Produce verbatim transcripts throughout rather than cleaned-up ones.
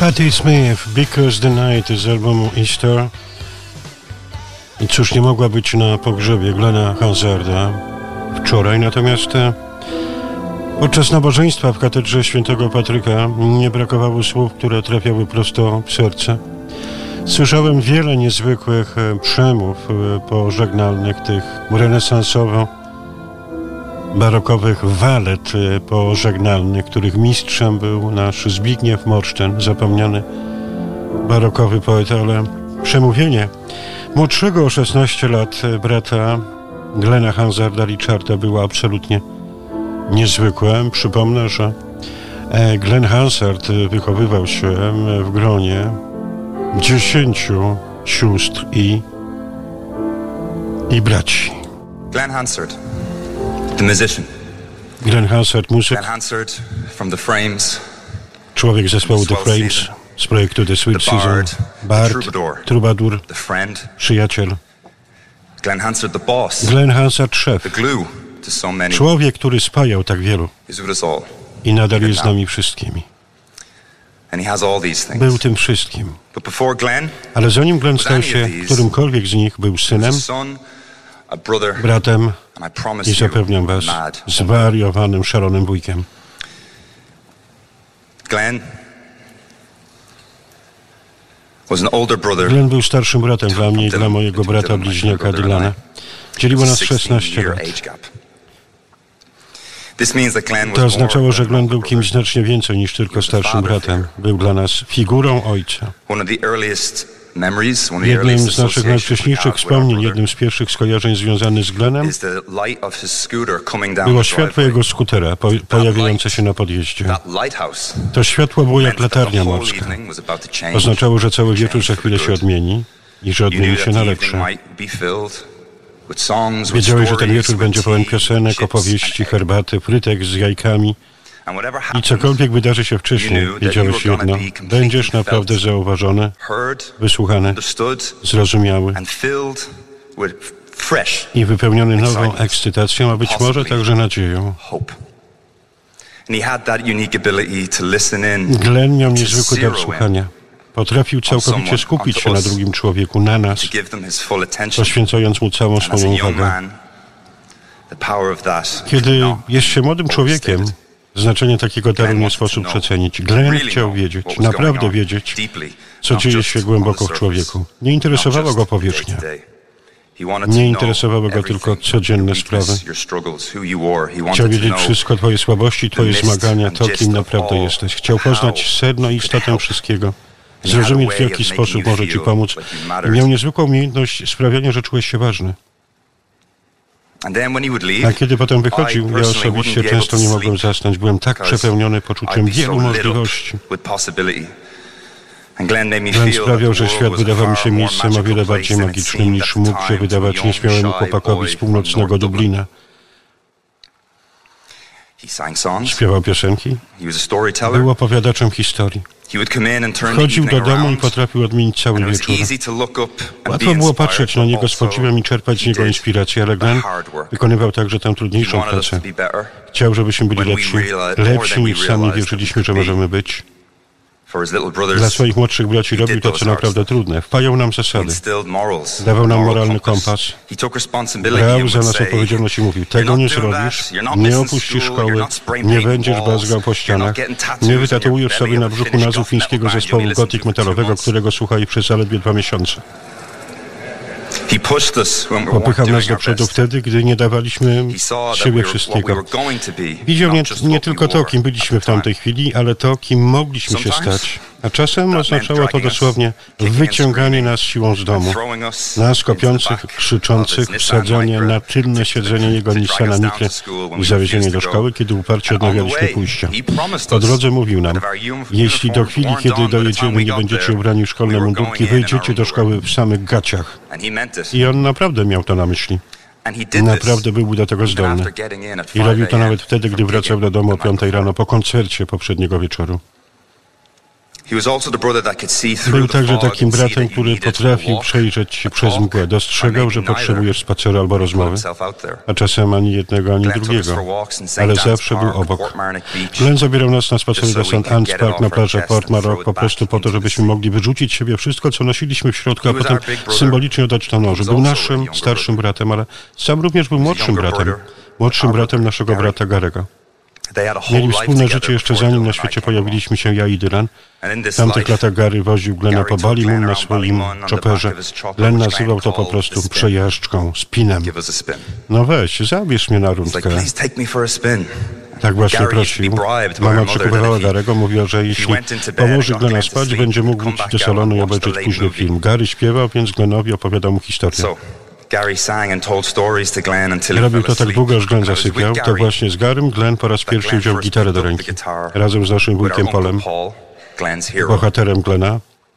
Patti Smith, Because the Night z albumu Easter. I cóż, nie mogła być na pogrzebie Glena Hansarda wczoraj, natomiast podczas nabożeństwa w katedrze świętego Patryka nie brakowało słów, które trafiały prosto w serce. Słyszałem wiele niezwykłych przemów pożegnalnych, tych renesansowo-barokowych walet pożegnalnych, których mistrzem był nasz Zbigniew Morszten, zapomniany barokowy poeta, ale przemówienie młodszego o szesnaście lat brata Glena Hansarda, Richarda, było absolutnie niezwykłe. Przypomnę, że Glen Hansard wychowywał się w gronie dziesięciu sióstr i, i braci. Glen Hansard, the musician. Glen Hansard, muzyk. Glen Hansard from The Frames. Człowiek zespołu The Frames z projektu The Sweet the Season. Bard, Bard, troubadour, trubadur, the friend. przyjaciel. Glen Hansard, the boss. Glen Hansard, szef. The glue to so many. Człowiek, który spajał tak wielu. He's with us all. I nadal jest z nami wszystkimi. And he has all these things. Był tym wszystkim. But before Glen, Ale zanim Glen stał się którymkolwiek z nich, był synem, son, a brother, bratem and I promise i zapewniam was, mad. zwariowanym, szalonym wujkiem. Glen was an older brother. Glen był starszym bratem dla mnie i dla mojego brata bliźniaka Dylana. Dzieliło nas szesnaście lat. To oznaczało, że Glen był kimś znacznie więcej niż tylko starszym bratem. Był dla nas figurą ojca. Jednym z naszych najwcześniejszych wspomnień, jednym z pierwszych skojarzeń związanych z Glenem było światło jego skutera po, pojawiające się na podjeździe. To światło było jak latarnia morska. Oznaczało, że cały wieczór za chwilę się odmieni i że odmieni się na lepsze. Wiedziałeś, że ten wieczór będzie pełen piosenek, opowieści, herbaty, frytek z jajkami. I cokolwiek wydarzy się wcześniej, wiedziałeś jedno, będziesz naprawdę zauważony, wysłuchany, zrozumiały i wypełniony nową ekscytacją, a być może także nadzieją. Glen miał niezwykły dar słuchania. Potrafił całkowicie skupić się na drugim człowieku, na nas, poświęcając mu całą swoją uwagę. Kiedy jest się młodym człowiekiem, znaczenie takiego daru nie sposób przecenić. Glen chciał wiedzieć, naprawdę wiedzieć, co dzieje się głęboko w człowieku. Nie interesowała go powierzchnia. Nie interesowały go tylko codzienne sprawy. Chciał wiedzieć wszystko, twoje słabości, twoje zmagania, to, kim naprawdę jesteś. Chciał poznać sedno i istotę wszystkiego. Zrozumieć, w jaki sposób może ci pomóc. I miał niezwykłą umiejętność sprawiania, że czułeś się ważny. A kiedy potem wychodził, ja osobiście często nie mogłem zasnąć. Byłem tak przepełniony poczuciem wielu możliwości. Glen sprawiał, że świat wydawał mi się miejscem o wiele bardziej magicznym, niż mógł się wydawać nieśmiałemu chłopakowi z północnego Dublina. Śpiewał piosenki, był opowiadaczem historii. Wchodził do domu i potrafił odmienić cały wieczór. Łatwo było patrzeć na niego z podziwem i czerpać z niego inspirację, ale Glen wykonywał także tę trudniejszą pracę. Chciał, żebyśmy byli lepsi, lepsi niż sami wierzyliśmy, że możemy być. Dla swoich młodszych braci robił to, co naprawdę trudne. Wpajał nam zasady. Dawał nam moralny kompas. Brał za nas odpowiedzialność i mówił, tego nie zrobisz, nie opuścisz szkoły, nie będziesz bazgał po ścianach, nie wytatuujesz sobie na brzuchu nazwu fińskiego zespołu gothic metalowego, którego słuchali przez zaledwie dwa miesiące. Popychał nas do przodu wtedy, gdy nie dawaliśmy z siebie wszystkiego. Widział nie, nie tylko to, kim byliśmy w tamtej chwili, ale to, kim mogliśmy się stać. A czasem oznaczało to dosłownie wyciąganie nas siłą z domu. Nas kopiących, krzyczących, wsadzanie na tylne siedzenie jego Nissana Nitry i zawiezienie do szkoły, kiedy uparcie odmawialiśmy pójścia. Po drodze mówił nam, jeśli do chwili, kiedy dojedziemy, nie będziecie ubrani w szkolne mundurki, wyjdziecie do szkoły w samych gaciach. I on naprawdę miał to na myśli. Naprawdę był do tego zdolny. I robił to nawet wtedy, gdy wracał do domu o piątej rano po koncercie poprzedniego wieczoru. Był także takim bratem, który potrafił przejrzeć się przez mgłę. Dostrzegał, że potrzebujesz spaceru albo rozmowy, a czasem ani jednego, ani drugiego. Ale zawsze był obok. Glenn zabierał nas na spacery do Saint Anne's Park na plaży Port Maroc po prostu po to, żebyśmy mogli wyrzucić z siebie wszystko, co nosiliśmy w środku, a potem symbolicznie oddać to nożu. Był naszym starszym bratem, ale sam również był młodszym bratem. Młodszym bratem naszego brata Garego. Mieli wspólne życie jeszcze zanim na świecie pojawiliśmy się ja i Dylan. W tamtych latach Gary woził Glena po Ballymun na swoim chopperze. Glenn nazywał to po prostu przejażdżką, spinem. No weź, zabierz mnie na rundkę. Tak właśnie prosił. Mama przekupywała Garego, mówiła, że jeśli położy Glena spać, będzie mógł wrócić do salonu i obejrzeć późny film. Gary śpiewał, więc Glenowi opowiadał mu historię. Robił to tak długo, aż Glenn zasypiał. To właśnie z Garym Glenn po raz pierwszy wziął gitarę do ręki. Razem z naszym wujkiem Paulem, bohaterem Glena.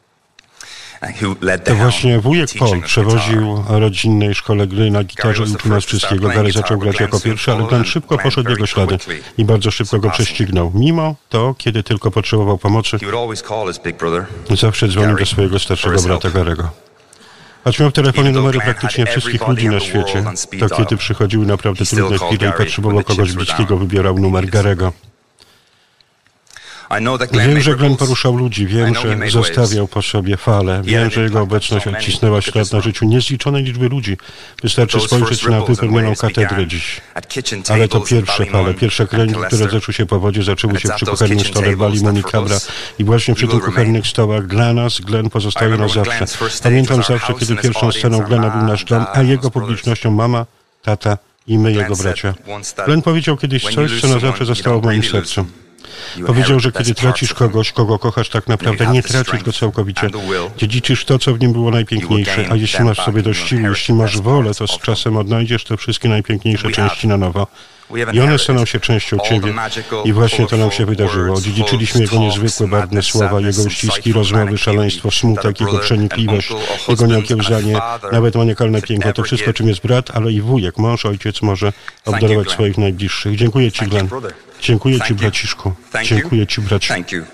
To właśnie wujek Paul przewoził rodzinnej szkole gry na gitarze i uczył nas wszystkiego. Gary zaczął grać jako pierwszy, ale Glenn szybko poszedł w jego ślady i bardzo szybko go prześcignął. Mimo to, kiedy tylko potrzebował pomocy, zawsze dzwonił do swojego starszego brata Garego. Choć miał w telefonie numery praktycznie wszystkich ludzi na świecie, to kiedy przychodziły naprawdę trudne chwile i potrzebował kogoś bliskiego, wybierał numer Garego. Wiem, że Glenn poruszał ludzi, wiem, że zostawiał po sobie fale, wiem, że jego obecność odcisnęła ślad na życiu niezliczonej liczby ludzi. Wystarczy spojrzeć na wypełnioną katedrę dziś. Ale to pierwsze fale, pierwsze kręgi, które zeszły się po wodzie, zaczęły się przy kuchennym stole Ballymun i Cabra i właśnie przy tych kuchennych stołach dla nas Glenn pozostaje na zawsze. Pamiętam zawsze, kiedy pierwszą sceną Glena był nasz dom, a jego publicznością mama, tata i my, jego bracia. Glenn powiedział kiedyś coś, co na zawsze zostało w moim sercu. Powiedział, że kiedy tracisz kogoś, kogo kochasz, tak naprawdę nie tracisz go całkowicie. Dziedziczysz to, co w nim było najpiękniejsze, a jeśli masz w sobie dość siły, jeśli masz wolę, to z czasem odnajdziesz te wszystkie najpiękniejsze części na nowo. I one staną się częścią Ciebie. I właśnie to nam się wydarzyło. Odziedziczyliśmy Jego niezwykłe, barwne słowa, Jego uściski, rozmowy, szaleństwo, smutek, Jego przenikliwość, Jego nieokiełzanie, nawet maniakalne piękno. To wszystko, czym jest brat, ale i wujek, mąż, ojciec może obdarować swoich najbliższych. Dziękuję Ci, Glenn. Dziękuję Ci, braciszku. Dziękuję Ci, braci.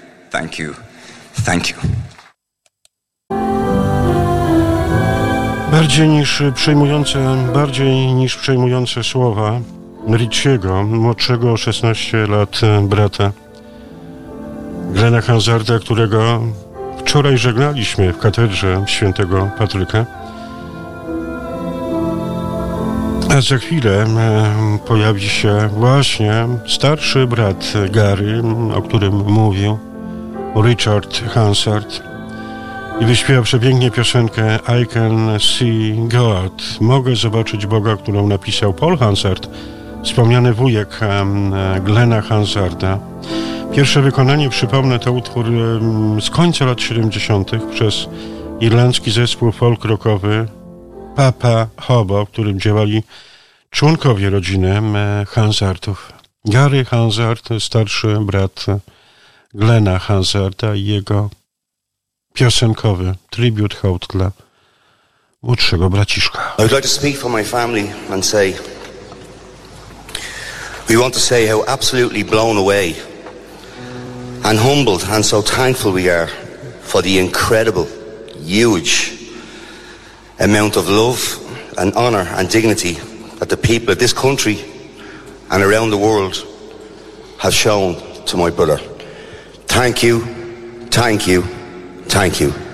Bardziej niż przejmujące, bardziej niż przejmujące słowa Richiego, młodszego o szesnaście lat brata Glena Hansarda, którego wczoraj żegnaliśmy w katedrze świętego Patryka. A za chwilę pojawi się właśnie starszy brat Gary, o którym mówił, Richard Hansard, i wyśpiewa przepięknie piosenkę I Can See God. Mogę zobaczyć Boga, którą napisał Paul Hansard, wspomniany wujek Glena Hansarda. Pierwsze wykonanie, przypomnę, to utwór z końca lat siedemdziesiątych przez irlandzki zespół folk rockowy Papa Hobo, w którym działali członkowie rodziny Hansardów. Gary Hansard, starszy brat Glena Hansarda i jego piosenkowy tribute, hołd dla młodszego braciszka. I would like to speak for my family and say we want to say how absolutely blown away and humbled and so thankful we are for the incredible, huge amount of love and honor and dignity that the people of this country and around the world have shown to my brother. Thank you, thank you, thank you.